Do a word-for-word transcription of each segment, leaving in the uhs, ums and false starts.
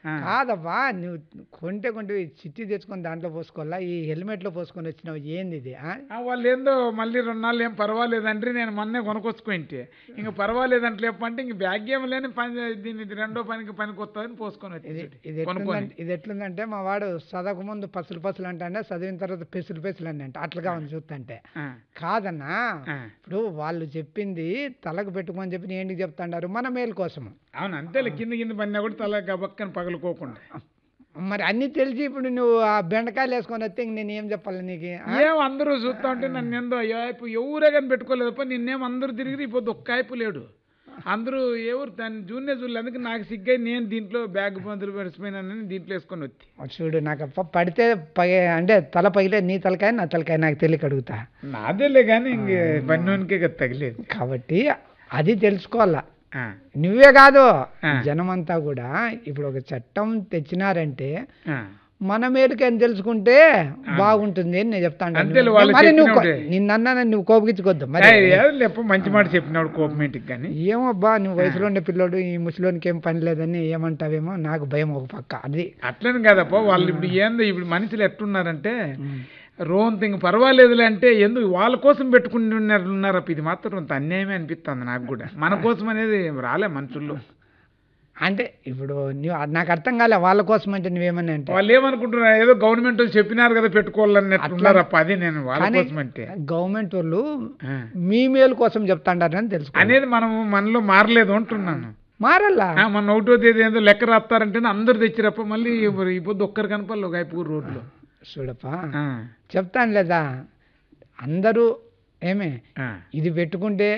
ఆ. కాదబ్బా నువ్వు కొంటే కొంటే ఈ చిట్టి తెచ్చుకొని దాంట్లో పోసుకోవాలా ఈ హెల్మెట్లో పోసుకొని వచ్చినావు ఏంది ఇది ఆ? ఆ, వాళ్ళు ఏందో మళ్ళీ రెండు నాళ్ళు ఏం పర్వాలేదంటే నేను మొన్నే కొనుక్కొచ్చుకుంటే ఇంక పర్వాలేదంటే లేపంటే ఇంక బ్యాగ్ ఏం లేని పని దీన్ని ఇది రెండో పనికి పనికి వస్తుందని పోసుకొని ఇది వచ్చి ఇది కొనుక్కొని ఎట్లుందంటే ఇది ఎట్లుందంటే మా వాడు చదవక ముందు పసులు పసులు అంటే చదివిన తర్వాత పెసులు పెసులు అని అంటే అట్లుగా ఉంది చూస్తుంటే ఆ, కాదన్నా ఆ. ఇప్పుడు వాళ్ళు చెప్పింది తలకు పెట్టుకోమని చెప్పి ఏంటికి చెప్తాండారు మన మేలు కోసము అవును అంతేలే కింద కింద పడినా కూడా తల గబక్కని పగలుకోకుండా మరి అన్నీ తెలిసి ఇప్పుడు నువ్వు ఆ బెండకాయలు వేసుకొని వస్తే ఇంక నేను ఏం చెప్పాలి నీకు ఆ? ఏం అందరూ చూస్తా ఉంటే నన్ను ఏందో అయ్యో ఇప్పుడు ఎవరే కానీ పెట్టుకోలేదప్ప నిన్నేం అందరూ తిరిగి ఇప్పుడు ఒక్క అయిపు లేడు అందరూ ఎవరు దాన్ని జూనే చూడలేదు అందుకే నాకు సిగ్గై నేను దీంట్లో బ్యాగ్ మందులు పెడిసిపోయినానని దీంట్లో వేసుకొని వచ్చి చూడు నాకు అప్ప పడితే పగ అంటే తల పగిలే నీ తలకాయ నా తలకాయ నాకు తెలియక అడుగుతా నాదేలే కానీ ఇంక పన్నోనికే కదా తగిలేదు కాబట్టి అది తెలుసుకోవాలా ఆ, నువ్వే కాదు ఆ. జనమంతా కూడా ఇప్పుడు ఒక చట్టం తెచ్చినారంటే ఆ. మన మేలుకి అని తెలుసుకుంటే బాగుంటుంది అని నేను చెప్తాను అంతేలే, వాళ్ళు మరి నువ్వు చెప్పినప్పుడే. నిన్న నువ్వు కోపగించుకోవద్దు మరి ఏయ్, ఏదో లేప మంచి మాట చెప్పినాడు కోపమేటికి కానీ ఏమబ్బా నువ్వు వయసులో ఉండే పిల్లోడు ఈ ముసలోనికి ఏం పని లేదని ఏమంటావేమో నాకు భయం ఒక పక్క అది అట్లని కాదప్ప వాళ్ళు ఇప్పుడు ఏందో ఇప్పుడు మనుషులు ఎట్టున్నారంటే రోంత ఇంక పర్వాలేదులే అంటే ఎందుకు వాళ్ళ కోసం పెట్టుకుని ఉన్నారు ఉన్నారప్ప ఇది మాత్రం అంత అన్యాయమే అనిపిస్తుంది నాకు కూడా మన కోసం అనేది రాలే మనుషుల్లో అంటే ఇప్పుడు నువ్వు నాకు అర్థం కాలే వాళ్ళ కోసం అంటే నువ్వేమని అంటే వాళ్ళు ఏమనుకుంటున్నారు ఏదో గవర్నమెంట్ వాళ్ళు చెప్పినారు కదా పెట్టుకోవాలన్నట్టున్నారు అప్ప అది నేను వాళ్ళ కానీ కోసం అంటే గవర్నమెంట్ వాళ్ళు ఆ. మీ మేలు కోసం చెప్తాండారని తెలుసుకో అనేది మనం మనలో మారలేదు అంటున్నాను మారల్లా ఆ, మొన్న ఒకటో తేదీ ఏదో లెక్క రాస్తారంటే అందరు తెచ్చిరప్ప మళ్ళీ ఈ పొద్దు ఒక్కరు కనపడలే ఒక ఐపు రోడ్లో చూడప్పా ఆ, చెప్తాను లేదా అందరూ ఏమే ఆ, ఇది పెట్టుకుంటే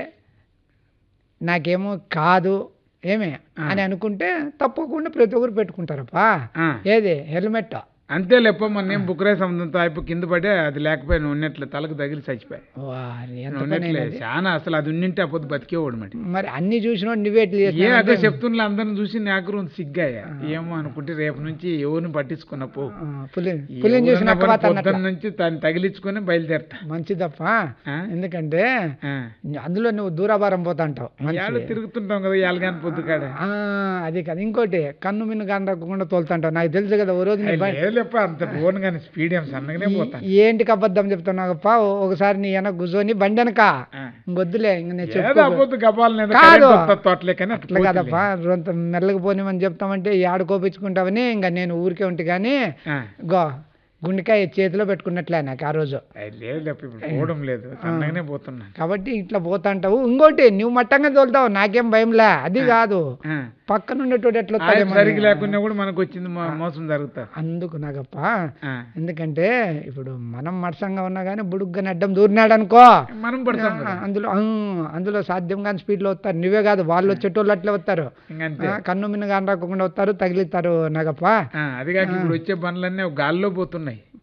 నాకేమో కాదు ఏమే అని అనుకుంటే తప్పకుండా ప్రతి ఒక్కరు పెట్టుకుంటారప్పా ఆ. ఏది హెల్మెట్ అంతే లేప మొన్న ఏం బుక్రాయి సముద్రంతో అయిపో కింద పడే అది లేకపోయినా ఉన్నట్లే తలకు తగిలి చచ్చిపోయి వారి ఎంత పని ఉన్నట్లే అయినది. చాలా అసలు అది ఉన్నింటే అప్పుడు బతికేవాడు మరి మరి అన్ని చూసినా నువ్వే ఎట్లా ఏ చేసినావు అదే అంటే, చెప్తున్నా అందరిని చూసి నాకు సిగ్గాయ ఏమో అనుకుంటే రేపు నుంచి ఎవరిని పట్టించుకున్న పో ఆ, పులిని పులిని చూసిన ఎవరన్నా తర్వాత పని అన్నట్ల. పొద్దున్న నుంచి దాన్ని తగిలించుకొని బయలుదేరతా మంచిదప్ప ఆ? ఎందుకంటే ఆ. అందులో నువ్వు దూరాభారం పోతాంటావు మంచి ఏడ తిరుగుతుంటాం కదా ఎలాగాని పొద్దు కాడ ఆ, అది కాదు ఇంకోటి కన్ను మిన్ను కానకుండా తోలుతాంటావు నాకు తెలుసు కదా ఓ రోజు నీ బ- లేదులేప్ప అంత పోను కానీ స్పీడ్ ఏం సన్నగానే పోతాను ఏంటికి అబద్ధం చెప్తున్నావప్ప ఒకసారి నీ వెనక కూర్చొని బండి వెనక ఆ. ఇంకొద్దులే ఇంక నేను ఏదో చెప్పుకో అపోద్దు గబాలని ఏదో కాదు. కరెంట్ వస్తుంది తోటలే కానీ అట్లా అట్లా కాదప్ప రొంత మెల్లగా పోనిమని చెప్తామంటే ఏడ కోపించుకుంటావని ఇంకా నేను ఊరికే ఉంటే కానీ ఆ. గో గుండెకాయ చేతిలో పెట్టుకున్నట్లే నాకు ఆ రోజు అయ్ లేదు లేప్ప ఇప్పుడు పోవడం లేదు సన్నగానే పోతున్నాను కాబట్టి ఇట్లా పోతాంటావు ఇంకోటి నువ్వు మట్టంగా తోలుతావు నాకేం భయంలే అది కాదు ఆ. పక్కన ఉండేటోడు ఎట్లా ఆయన వస్తాడేమో సరిగ్గా అని. లేకుండా కూడా మనకు వచ్చింది మో- మోసం జరుగుతా అందుకు నాకప్ప ఆ. ఎందుకంటే ఇప్పుడు మనం మడసంగా ఉన్నా కానీ బుడుగ్గా అడ్డం దూరినాడు అనుకో మనం పడతాం కదా అందులో ఆ, అందులో సాధ్యం కాని స్పీడ్లో వస్తారు నువ్వే కాదు వాళ్ళు వచ్చేటోళ్ళు అట్లే వస్తారు ఇంకంతే ఆ, కన్ను మిన్ను కాని రాకుండా వస్తారు తగిలిస్తారు నాకప్ప ఆ, అది కాక ఇప్పుడు వచ్చే బండ్లన్నీ ఒక గాల్లో పోతున్నాయి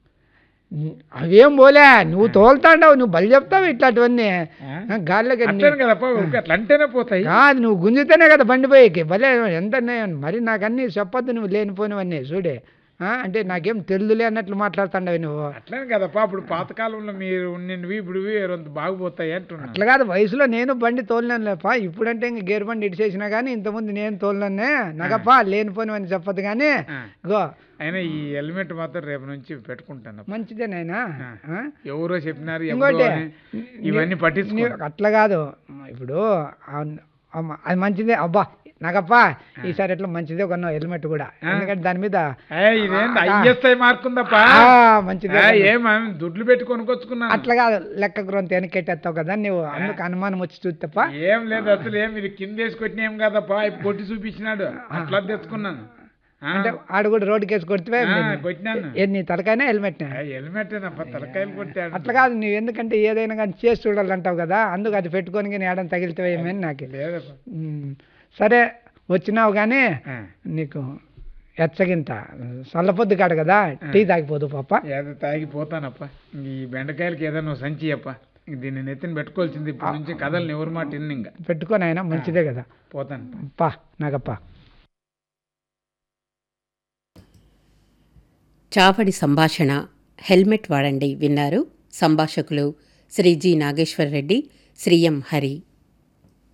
అవేం పోలే నువ్వు తోలుతాండావు నువ్వు బలి చెప్తావు ఇట్లాంటివన్నీ ఆ? ఆ, గాల్లోకి అట్లనే కదప్ప ఊరికే అట్లా అంటేనే పోతాయి కాదు నువ్వు గుంజితేనే కదా బండి పోయేకి భలే ఎంత అన్యాయం. మరి నాకు అన్నీ చెప్పొద్దు నువ్వు లేనిపోయినవన్నీ చూడే ఆ, అంటే నాకేం తెలుదులే అన్నట్లు మాట్లాడుతాండవి నువ్వు అట్లనే కదప్ప అప్పుడు పాతకాలంలో మీరు ఉన్నవి ఇప్పుడు కొంత బాగుపోతాయి అంటున్నా అట్లా కాదు వయసులో నేను బండి తోలినాను లేపా ఇప్పుడంటే ఇంక గేర్ బండి ఇడిచేసినా కానీ ఇంతకుముందు నేను తోలినానే నాకప్ప లేనిపోయినవని చెప్పదు కానీ ఆ. గో అయినా ఈ హెల్మెట్ మాత్రం రేపు నుంచి పెట్టుకుంటాను మంచిదేనాయనా ఆ? ఎవరో చెప్పినారు ఇంకోటి ఎవరో అని ఇవన్నీ పట్టించుకో నీ- అట్లా కాదు ఇప్పుడు ఆ- అమ్మ, అది మంచిదే అబ్బా నాకప్ప ఈసారి ఎట్లా మంచిదే కొన్నావు హెల్మెట్ కూడా ఎందుకంటే దాని మీద ఏయ్, ఇదేంటి ఐఎస్ఐ మార్కుందప్పా ఆ, మంచిదే కొన్నావు. ఏం దుడ్లు పెట్టి కొనుక్కొచ్చుకున్నాను అట్లా కాదు లెక్క గ్రంథ వెనకెట్టేస్తావు కదా నువ్వు అందుకు అనుమానం వచ్చి చూస్తప్ప ఏం లేదు అసలు ఏం ఇది కింద వేసి కొట్టిన ఏం కాదప్పా ఇప్పుడు కొట్టి చూపించినాడు అట్లా తెచ్చుకున్నాను ఆ, అంటే ఆడు కూడా రోడ్డు కేసు కొడితే ఆ, కొట్టినాను నీ తలకైనా హెల్మెట్ హెల్మెట్ తలకాయలు కొట్టాడు అట్లా కాదు నువ్వు ఎందుకంటే ఏదైనా కానీ చేసి చూడాలంటావు కదా అందుకు అది పెట్టుకొని కానీ ఏడని తగిలితే ఏమని నాకు లేదప్పా ఉమ్, సరే వచ్చినావు కానీ ఆ, నీకు ఎచ్చగింత చల్లపొద్దు కాడు కదా టీ తాగిపోదు పాప ఏదో తాగిపోతానప్ప ఈ బెండకాయలకి ఏదైనా ఓ సంచి అప్ప ఇంక దీన్ని నెత్తిన పెట్టుకోవాల్సింది ఇప్పటి నుంచి కథలు ఎవరి మాట విన్ను ఇంకా పెట్టుకొని అయినా మంచిదే కదా పోతాను పా నాకప్ప చావడి సంభాషణ హెల్మెట్ వాడండి విన్నారు. సంభాషకులు శ్రీ జి నాగేశ్వర్ రెడ్డి, శ్రీ ఎం హరి.